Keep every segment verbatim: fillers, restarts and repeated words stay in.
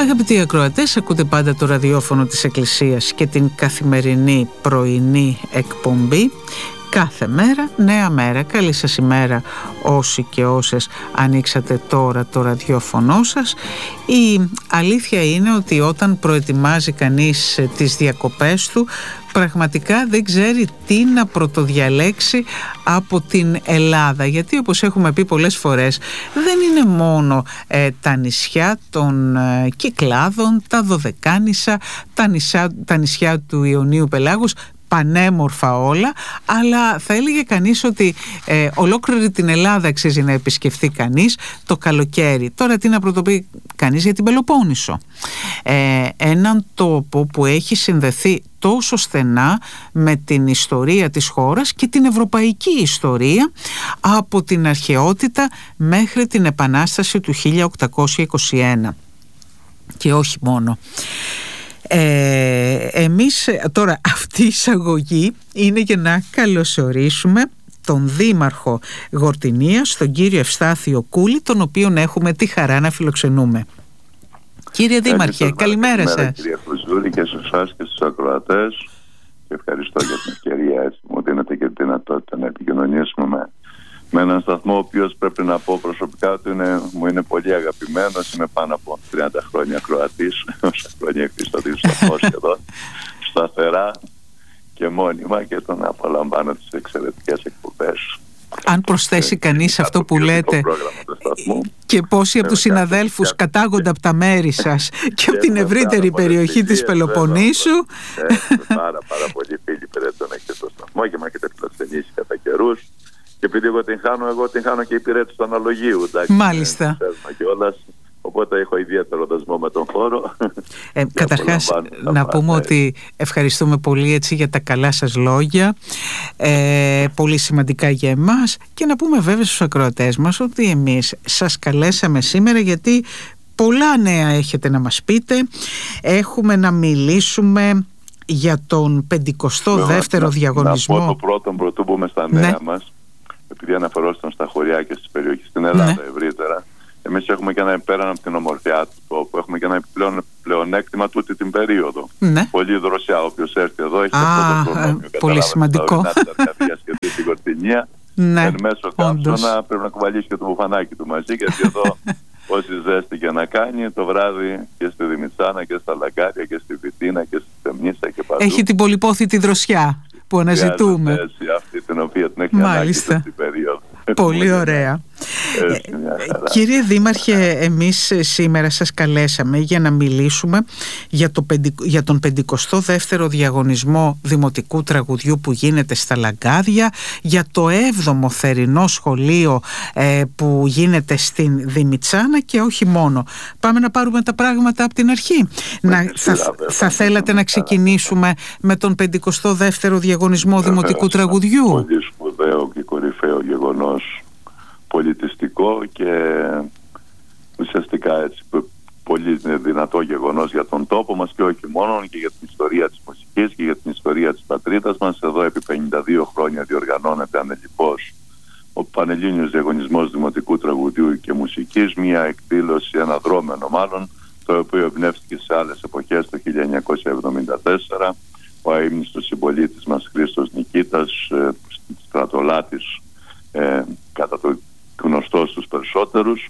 Αγαπητοί ακροατές, ακούτε πάντα το ραδιόφωνο της Εκκλησίας και την καθημερινή πρωινή εκπομπή κάθε μέρα, νέα μέρα. Καλή σας ημέρα όσοι και όσες ανοίξατε τώρα το ραδιόφωνο σας. Η αλήθεια είναι ότι όταν προετοιμάζει κανείς τις διακοπές του, πραγματικά δεν ξέρει τι να πρωτοδιαλέξει από την Ελλάδα, γιατί όπως έχουμε πει πολλές φορές, δεν είναι μόνο ε, τα νησιά των ε, Κυκλάδων, τα Δωδεκάνησα, τα νησιά, τα νησιά του Ιωνίου Πελάγους, πανέμορφα όλα, αλλά θα έλεγε κανείς ότι ε, ολόκληρη την Ελλάδα αξίζει να επισκεφθεί κανείς το καλοκαίρι. Τώρα τι να πρωτοπεί κανείς για την Πελοπόννησο, ε, έναν τόπο που έχει συνδεθεί τόσο στενά με την ιστορία της χώρας και την ευρωπαϊκή ιστορία από την αρχαιότητα μέχρι την Επανάσταση του χίλια οκτακόσια είκοσι ένα και όχι μόνο. Ε, εμείς τώρα αυτή η εισαγωγή είναι για να καλωσορίσουμε τον Δήμαρχο Γορτινίας, τον κύριο Ευστάθιο Κούλη, τον οποίον έχουμε τη χαρά να φιλοξενούμε. Κύριε Δήμαρχε, καλημέρα σας. Κύριε Χρυσούλη, και σε εσάς και στους ακροατές, και ευχαριστώ για την ευκαιρία, έτσι μου δίνετε και τη δυνατότητα να επικοινωνήσουμε με, με έναν σταθμό ο οποίος πρέπει να πω προσωπικά ότι είναι, μου είναι πολύ αγαπημένος. Είμαι πάνω από τριάντα χρόνια ακροατής, όσα χρόνια έχει στο δύο σταθμό σχεδόν, σταθερά και μόνιμα, και τον απολαμβάνω τις εξαιρετικές εκπομπές. Αν προσθέσει κανείς αυτό που λέτε και πόσοι από τους συναδέλφους κατάγονται από τα μέρη σας και από την ευρύτερη περιοχή της Πελοποννήσου. Πάρα πάρα πολλοί φίλοι περίπτωση να έχετε στο σταθμό και με έχετε φιλοξενήσει κατά καιρούς. Και επειδή εγώ την χάνω, εγώ την χάνω και υπηρέτηση του αναλογίου. Μάλιστα. Οπότε έχω ιδιαίτερο δεσμό με τον χώρο. Ε, καταρχάς να πούμε ότι ευχαριστούμε πολύ έτσι για τα καλά σας λόγια, ε, πολύ σημαντικά για εμάς, και να πούμε βέβαια στους ακροατές μας ότι εμείς σας καλέσαμε σήμερα γιατί πολλά νέα έχετε να μας πείτε. Έχουμε να μιλήσουμε για τον πενηκοστό δεύτερο διαγωνισμό. Να πω το πρώτο πρωτού μπούμε στα νέα, ναι, μας, επειδή αναφερόταν στα χωριά και στις περιοχές στην Ελλάδα, ναι, ευρύτερα. Εμείς έχουμε και ένα πέραν από την ομορφιά του τόπου, έχουμε και ένα επιπλέον πλεονέκτημα τούτη την περίοδο. Ναι. Πολύ δροσιά, όποιος έρθει εδώ έχει Α, αυτό το προνόμιο. Πολύ σημαντικό. Τα διασκευή στην Γορτινία. Ναι, εν μέσω καύσωνα πρέπει να κουβαλήσει και το μπουφανάκι του μαζί, γιατί εδώ όση ζέστη και να κάνει το βράδυ και στη Δημητσάνα και στα Λαγκάρια και στη Βιτίνα και στη Θεμνίσσα και παντού. Έχει την πολυπόθητη δροσιά που αναζητούμε. Έχει αυτή την οποία την έχει ανάγκη στην περίοδο. Πολύ ωραία. Ε, κύριε Δήμαρχε, εμείς σήμερα σας καλέσαμε για να μιλήσουμε για, το, για τον πενηκοστό δεύτερο διαγωνισμό δημοτικού τραγουδιού που γίνεται στα Λαγκάδια, για το έβδομο θερινό σχολείο ε, που γίνεται στην Δημητσάνα και όχι μόνο. Πάμε να πάρουμε τα πράγματα από την αρχή. Να, θα, θα θέλατε να ξεκινήσουμε με τον πενηκοστό δεύτερο διαγωνισμό δημοτικού τραγουδιού? Πολύ σπουδαίο και κορυφαίο γεγονός, πολιτιστικό και ουσιαστικά έτσι πολύ δυνατό γεγονός για τον τόπο μας και όχι μόνο, και για την ιστορία της μουσικής και για την ιστορία της πατρίδας μας. Εδώ επί πενήντα δύο χρόνια διοργανώνεται ανελιπώς ο Πανελλήνιος Διαγωνισμός Δημοτικού Τραγουδιού και Μουσικής, μια εκδήλωση, ένα δρόμενο μάλλον, το οποίο εμπνεύστηκε σε άλλες εποχές. Το χίλια εννιακόσια εβδομήντα τέσσερα ο αείμνηστος συμπολίτης μας Χρήστος Νικήτας, ε, στρατολάτης, ε, κατά το γνωστό στους περισσότερους,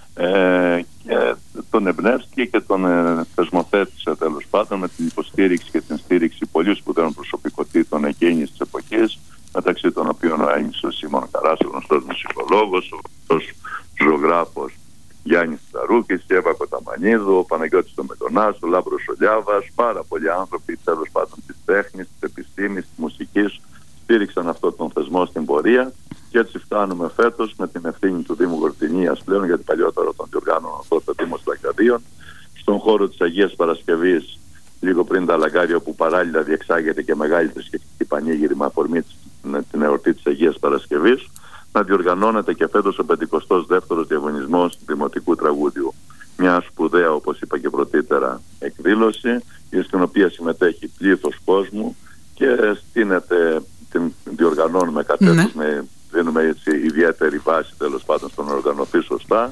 ε, και τον εμπνεύστηκε και τον ε, θεσμοθέτησε τέλος πάντων με την υποστήριξη και την στήριξη πολύ σπουδαίων προσωπικότητων εκείνης της εποχής, μεταξύ των οποίων ο αείμνηστος Σίμων Καράς, ο γνωστός μουσικολόγος, ο γνωστός ζωγράφος Γιάννης Σταρούκης, η Εύα Κοταμανίδου, ο Παναγιώτης Τομετωνάς, ο Λάμπρος Ολιάβας, πάρα πολλοί άνθρωποι τέλος πάντων της τέχνης, της επιστήμης, της μουσικής στήριξαν αυτόν τον θεσμό στην πορεία, και έτσι φτάνουμε φέτος με την ευθύνη του Δήμου Γορτινίας πλέον, γιατί παλιότερα τον διοργάνωνε αυτό το Δήμος Λαγκαδίων, στον χώρο της Αγίας Παρασκευής, λίγο πριν τα Λαγκάρια, όπου παράλληλα διεξάγεται και μεγάλη θρησκευτική πανήγυρη με αφορμή την εορτή της Αγίας Παρασκευής, να διοργανώνεται και φέτος ο πενηκοστός δεύτερος διαγωνισμός δημοτικού τραγούδιου. Μια σπουδαία, όπως είπα και πρωτήτερα, εκδήλωση, στην οποία συμμετέχει πλήθος κόσμου και στείνεται, την διοργανώνουμε κατ' ναι. με, δίνουμε έτσι ιδιαίτερη βάση τέλος πάντων στο να οργανωθεί σωστά,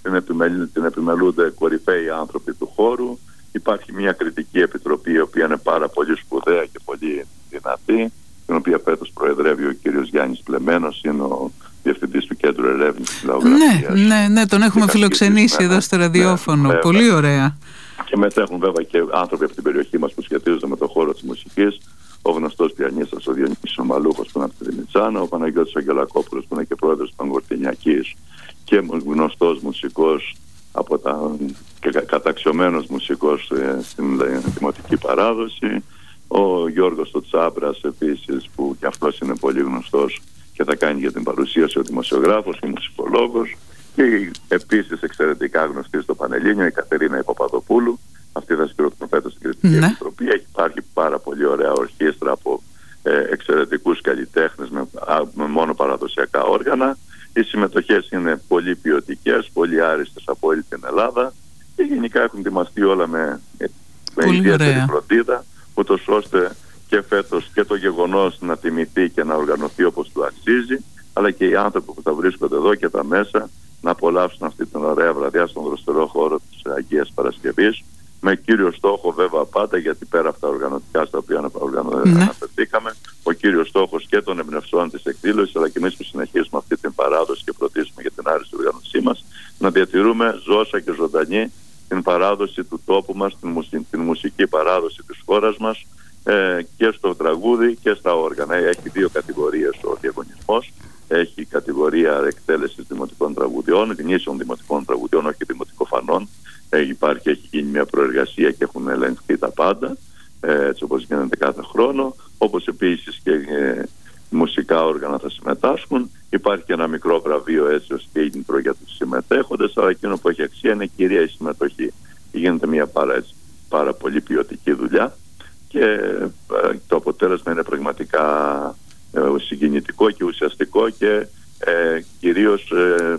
την, επιμελ, την επιμελούνται κορυφαίοι άνθρωποι του χώρου. Υπάρχει μια κριτική επιτροπή η οποία είναι πάρα πολύ σπουδαία και πολύ δυνατή, την οποία φέτος προεδρεύει ο κύριος Γιάννης Πλεμένος, είναι ο διευθυντής του Κέντρου Ερεύνησης Λαογραφίας. Ναι, ναι, ναι, τον έχουμε φιλοξενήσει εδώ στο ραδιόφωνο. Ναι, πολύ ωραία. Και μετέχουν βέβαια και άνθρωποι από την περιοχή μας που σχετίζονται με τον χώρο της μουσικής. Ο γνωστός πιανίστας ο Διονύσης ο Μαλούχος που είναι από τη Δημητσάνα, ο Παναγιώτης Αγγελακόπουλος που είναι και πρόεδρος της Παγκορτινιακής και γνωστός μουσικός από τα, και καταξιωμένος μουσικός ε, στην δημοτική παράδοση. Ο Γιώργος ο Τσάμπρας επίσης, που και αυτός είναι πολύ γνωστός και θα κάνει για την παρουσίαση ο δημοσιογράφος και μουσικολόγος. Και επίσης εξαιρετικά γνωστή στο Πανελλήνιο η Κατερίνα Υποπαδοπούλου. Αυτή θα συγκροτούν φέτος στην Κριτική ναι. Επιτροπή. Έχει υπάρχει πάρα πολύ ωραία ορχήστρα από ε, εξαιρετικούς καλλιτέχνες με, α, με μόνο παραδοσιακά όργανα. Οι συμμετοχές είναι πολύ ποιοτικές, πολύ άριστες από όλη την Ελλάδα και γενικά έχουν ετοιμαστεί όλα με, με ιδιαίτερη φροντίδα, ούτως ώστε και φέτος και το γεγονός να τιμηθεί και να οργανωθεί όπως του αξίζει, αλλά και οι άνθρωποι που θα βρίσκονται εδώ και τα μέσα να απολαύσουν αυτή την ωραία βραδιά στον δροσερό χώρο της Αγίας Παρασκευής, με κύριο στόχο βέβαια πάντα, γιατί πέρα από τα οργανωτικά στα οποία ναι. αναφερθήκαμε, ο κύριος στόχος και των εμπνευστών της εκδήλωσης, αλλά και εμείς που συνεχίζουμε αυτή την παράδοση και προτίσουμε για την άριστη οργάνωσή μας, να διατηρούμε ζώσα και ζωντανή την παράδοση του τόπου μας, την, μουσική, την μουσική παράδοση της χώρας μας, ε, και στο τραγούδι και στα όργανα. Έχει δύο κατηγορίες ο διαγωνισμός. Έχει κατηγορία εκτέλεσης δημοτικών τραγουδιών, γνήσεων δημοτικών τραγουδιών, όχι δημοτικοφανών. Ε, υπάρχει, έχει γίνει μια προεργασία και έχουν ελεγχθεί τα πάντα, ε, έτσι όπως γίνεται κάθε χρόνο. Όπως επίσης και ε, μουσικά όργανα θα συμμετάσχουν. Υπάρχει και ένα μικρό βραβείο έτσι ως κίνητρο για τους συμμετέχοντες, αλλά εκείνο που έχει αξία είναι κυρία η συμμετοχή. Γίνεται μια πάρα, έτσι, πάρα πολύ ποιοτική δουλειά και ε, το αποτέλεσμα είναι πραγματικά ε, συγκινητικό και ουσιαστικό και ε, κυρίως ε,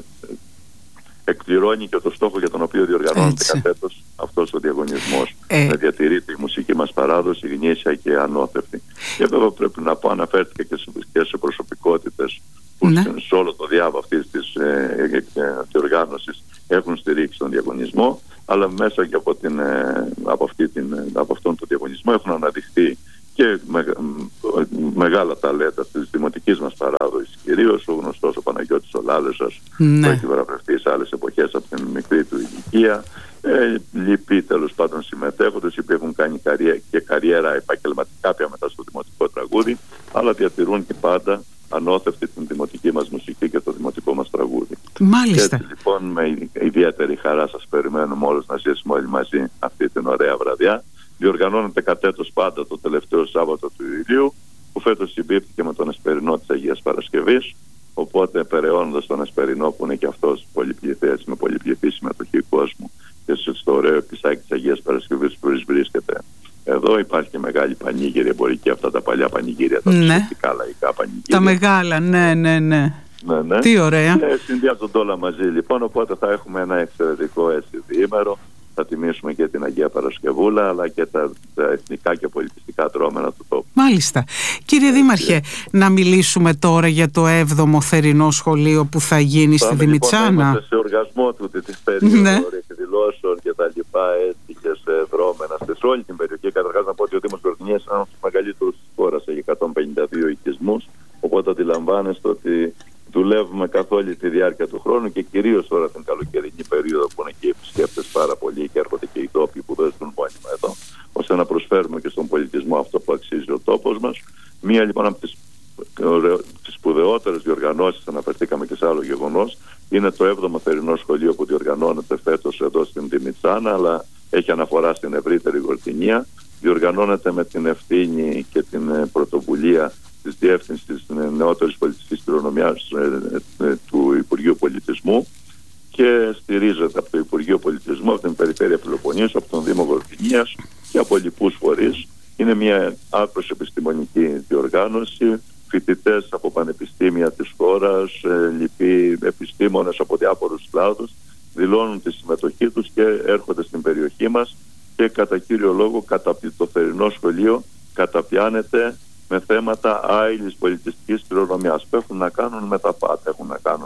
εκπληρώνει και το στόχο για τον οποίο διοργανώνεται κατέτος αυτός ο διαγωνισμός. Ε. Να διατηρείται η μουσική μας παράδοση γνήσια και ανώθευτη. Και βέβαια πρέπει να πω, αναφέρθηκε και σε, και σε προσωπικότητες που ναι. σε όλο το διάβα αυτής της ε, ε, διοργάνωσης έχουν στηρίξει τον διαγωνισμό, αλλά μέσα και από, την, ε, από, αυτή την, από αυτόν τον διαγωνισμό έχουν αναδειχθεί και με, μεγάλα ταλέντα της δημοτικής μας παράδοσης, κυρίως ο γνωστός ο Παναγιώτης ο Λάλεσας, ναι. που έχει βραβευτεί σε άλλες εποχές από την μικρή του ηλικία, ε, λοιποί τέλος πάντων συμμετέχοντες, οι οποίοι έχουν κάνει καριέ, και καριέρα επαγγελματικά πια μετά στο δημοτικό τραγούδι, αλλά διατηρούν και πάντα ανώθευτη την δημοτική μας μουσική και το δημοτικό μας τραγούδι. Μάλιστα. Και έτσι λοιπόν με ιδιαίτερη χαρά σας περιμένουμε όλους να ζήσουμε όλοι μαζί αυτή την ωραία βραδιά. Διοργανώνεται κατέτος πάντα το τελευταίο Σάββατο του Ιουλίου, που φέτος συμπίπτει και με τον Εσπερινό της Αγίας Παρασκευής, οπότε περαιώνοντας τον Εσπερινό που είναι και αυτός πολυπληθές, με πολυπληθή συμμετοχή κόσμου και στο ωραίο επεισάκι της Αγίας Παρασκευής που βρίσκεται εδώ, υπάρχει και μεγάλη πανήγυρη εμπορική, αυτά τα παλιά πανηγύρια, τα ναι. φυσικά λαϊκά πανηγύρια. Τα μεγάλα, ναι, ναι, ναι. Ναι, ναι. Τι ωραία. Και συνδυάζονται όλα μαζί λοιπόν, οπότε θα έχουμε ένα εξαιρετικό έτσι διήμερο. Θα τιμήσουμε και την Αγία Παρασκευούλα, αλλά και τα, τα εθνικά και πολιτιστικά δρόμενα του τόπου. Μάλιστα. Κύριε Δήμαρχε, να μιλήσουμε τώρα για το έβδομο θερινό σχολείο που θα γίνει θα στη Δημητσάνα. Λοιπόν, είμαστε σε οργασμό του της περίοδου ναι. εκδηλώσεων και τα λοιπά, έτσι και σε δρόμενα σε όλη την περιοχή. Καταρχάς να πω ότι ο Δήμος Κορτινίας είναι ένας από τους μεγαλύτερους της χώρας, έχει εκατόν πενήντα δύο οικισμούς, οπότε αντιλαμβάνεστε ότι δουλεύουμε καθ' όλη τη διάρκεια του χρόνου και κυρίως τώρα την καλοκαιρινή περίοδο που είναι και οι επισκέπτες πάρα πολλοί και έρχονται και οι τόποι που δεν ζουν μόνιμα εδώ, ώστε να προσφέρουμε και στον πολιτισμό αυτό που αξίζει ο τόπος μας. Μία λοιπόν από τις, τις σπουδαιότερες διοργανώσεις, αναφερθήκαμε και σε άλλο γεγονός, είναι το έβδομο θερινό σχολείο που διοργανώνεται φέτος εδώ στην Δημητσάνα, αλλά έχει αναφορά στην ευρύτερη Γορτινία. Διοργανώνεται με την ευθύνη και την πρωτοβουλία της Διεύθυνσης της Νεότερης Πολιτιστικής Κληρονομιάς ε, ε, του Υπουργείου Πολιτισμού και στηρίζεται από το Υπουργείο Πολιτισμού, από την Περιφέρεια Πελοποννήσου, από τον Δήμο Γορτινίας και από λοιπούς φορείς. Είναι μια άκρως επιστημονική διοργάνωση. Φοιτητές από πανεπιστήμια της χώρας, ε, λοιποί επιστήμονες από διάφορους κλάδους δηλώνουν τη συμμετοχή τους και έρχονται στην περιοχή μας και κατά κύριο λόγο κατά το θερινό σχολείο καταπιάνεται με θέματα άειλης πολιτιστικής κληρονομιάς που έχουν να κάνουν με τα πάντα, έχουν να κάνουν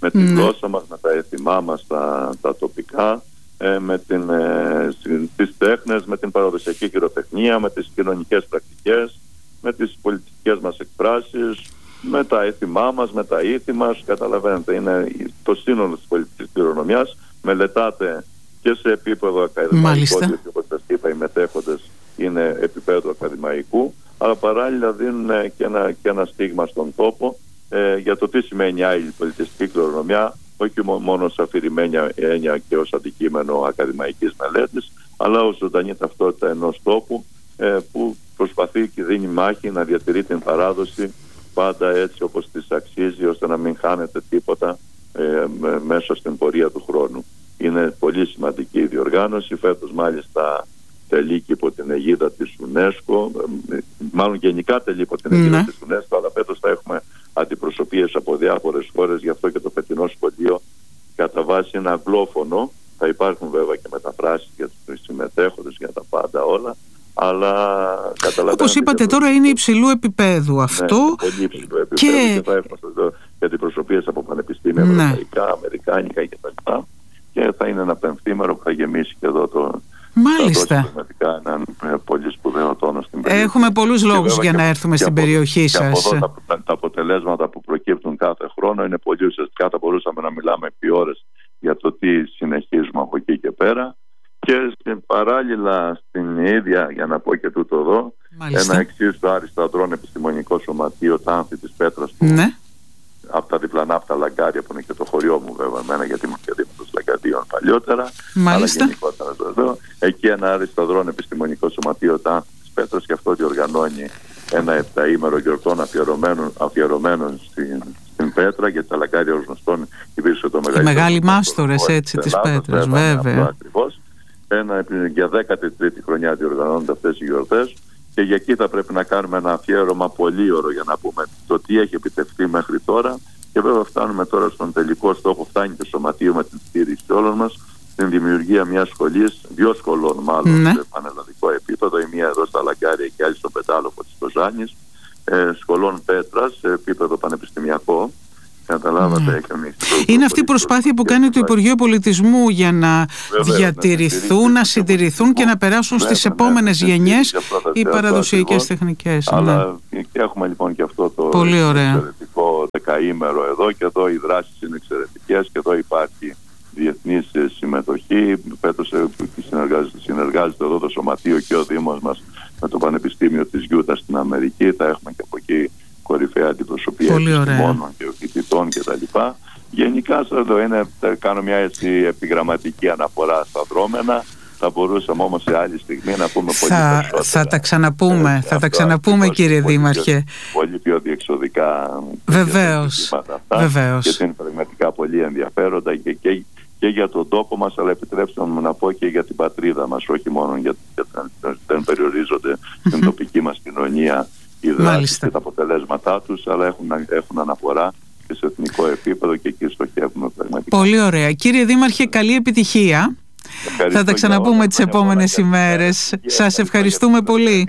με τη mm. γλώσσα μας, με τα έθιμά μας τα, τα τοπικά, ε, με την, ε, τις τέχνες, με την παραδοσιακή χειροτεχνία, με τις κοινωνικές πρακτικές, με τις πολιτικές μας εκφράσεις, με τα έθιμά μας, με τα ήθη μας. Καταλαβαίνετε, είναι το σύνολο της πολιτικής κληρονομιάς. Μελετάτε και σε επίπεδο ακαδημαϊκό, γιατί όπως σας είπα οι μετέχοντες είναι επίπεδο ακαδημαϊκού, αλλά παράλληλα δίνουν και ένα, και ένα στίγμα στον τόπο ε, για το τι σημαίνει άλλη πολιτιστική κληρονομιά, όχι μόνο ως αφηρημένη έννοια και ως αντικείμενο ακαδημαϊκής μελέτης, αλλά ως ζωντανή ταυτότητα ενός τόπου ε, που προσπαθεί και δίνει μάχη να διατηρεί την παράδοση πάντα έτσι όπως της αξίζει, ώστε να μην χάνεται τίποτα ε, μέσα στην πορεία του χρόνου. Είναι πολύ σημαντική η διοργάνωση. Φέτος μάλιστα τελεί και υπό την αιγίδα της UNESCO, μάλλον γενικά τελεί υπό την αιγίδα mm. της UNESCO, αλλά φέτος θα έχουμε αντιπροσωπείες από διάφορες χώρες, γι' αυτό και το φετινό σχολείο κατά βάση είναι αγγλόφωνο. Θα υπάρχουν βέβαια και μεταφράσεις για τους συμμετέχοντες, για τα πάντα όλα, αλλά καταλαβαίνετε... Όπως είπατε τώρα είναι υψηλού επίπεδου αυτό. Ναι, πολύ υψηλού επίπεδου και, και θα έχουμε αντιπροσωπείες από πανεπιστήμια ναι. ευρωπαϊκά, αμερικάνικα κτλ. Και θα είναι ένα πενθήμερο που θα γεμίσει και εδώ το... Μάλιστα. Θα δώσει έναν πολύ σπουδαίο τόνο στην περιοχή. Έχουμε πολλούς λόγους για να έρθουμε στην από, περιοχή σας. Και από εδώ τα, τα αποτελέσματα που προκύπτουν κάθε χρόνο είναι πολύ ουσιαστικά. Θα μπορούσαμε να μιλάμε επί ώρες για το τι συνεχίζουμε από εκεί και πέρα. Και παράλληλα στην ίδια, για να πω και τούτο εδώ, Μάλιστα. ένα εξής το Άριστο Ανδρών Επιστημονικό Σωματείο, τα Άνθη της Πέτρας του. Ναι. Από τα διπλανά από τα Λαγκάρια, που είναι και το χωριό μου βέβαια εμένα, γιατί ήμουν και δίπλα Λαγκαδίων παλιότερα. Μάλιστα. Αλλά γενικότερα εδώ. Εκεί ένα Αριστοδρόν Επιστημονικό Σωματείο τα Άνθη της Πέτρας, και αυτό διοργανώνει ένα επταήμερο γιορτών αφιερωμένων, αφιερωμένων στην, στην Πέτρα, γιατί τα Λαγκάρια ως γνωστόν υπήρξε το μεγαλύτερο. Οι μεγάλοι μάστορες έτσι της Πέτρας, βέβαια. Ακριβώς. Ένα, για δέκατη τρίτη χρονιά διοργανώνονται αυτές οι γιορτές. Και για εκεί θα πρέπει να κάνουμε ένα αφιέρωμα πολύ ωραίο για να πούμε το τι έχει επιτευχθεί μέχρι τώρα. Και βέβαια φτάνουμε τώρα στον τελικό στόχο. Φτάνει το Σωματείο με την στήριξη όλων μας στην δημιουργία μιας σχολής, δύο σχολών μάλλον ναι. σε πανελλαδικό επίπεδο. Η μία εδώ στα Λαγκάρια και άλλη στο Πετάλοφο της Κοζάνης. Ε, σχολών Πέτρας σε επίπεδο πανεπιστημιακό. Καταλάβατε, ναι. Είναι αυτή η προσπάθεια που κάνει το Υπουργείο Πολιτισμού για να βέβαια, διατηρηθούν, να, να συντηρηθούν και να περάσουν βέβαια, στις επόμενες ναι, γενιές οι παραδοσιακές τεχνικές. Αλλά ναι. και έχουμε λοιπόν και αυτό το πολύ εξαιρετικό δεκαήμερο εδώ, και εδώ οι δράσεις είναι εξαιρετικές και εδώ υπάρχει διεθνής συμμετοχή. Φέτος συνεργάζεται, συνεργάζεται εδώ το Σωματείο και ο Δήμος μας με το Πανεπιστήμιο της Γιούτα στην Αμερική. Θα έχουμε και από εκεί κορυφαία αντιπροσωπεία επιστημόνων και φοιτητών κτλ. Γενικά εδώ είναι, κάνω μια έτσι επιγραμματική αναφορά στα δρόμενα. Θα μπορούσαμε όμως σε άλλη στιγμή να πούμε πολύ θα, περισσότερα. Θα τα ξαναπούμε, ε, θα τα ξαναπούμε κύριε πολύ Δήμαρχε. Πιο, πολύ πιο διεξοδικά. Βεβαίως, βεβαίως. Και είναι πραγματικά πολύ ενδιαφέροντα και, και, και για τον τόπο μας, αλλά επιτρέψτε μου να πω και για την πατρίδα μας, όχι μόνο γιατί δεν περιορίζονται στην τοπική μας κοινωνία οι δράσεις και τα αποτελέσματά τους, αλλά έχουν, έχουν αναφορά και σε εθνικό επίπεδο, και εκεί στοχεύουμε πραγματικά. Πολύ ωραία. Κύριε Δήμαρχε, καλή επιτυχία. Ευχαριστώ. Θα τα ξαναπούμε τις επόμενες ημέρες. Σας ευχαριστούμε πολύ.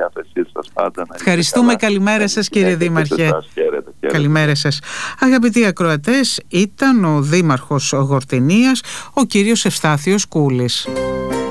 Ευχαριστούμε. Καλημέρα σας κύριε Δήμαρχε. Καλημέρα σας. Αγαπητοί ακροατές, ήταν ο Δήμαρχος Γορτινίας, ο κύριος Ευστάθιος Κούλης.